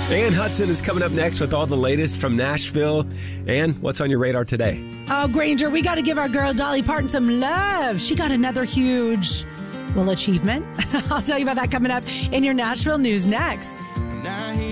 Ann Hudson is coming up next with all the latest from Nashville. Ann, what's on your radar today? Oh, Granger, we got to give our girl Dolly Parton some love. She got another huge, achievement. I'll tell you about that coming up in your Nashville news next.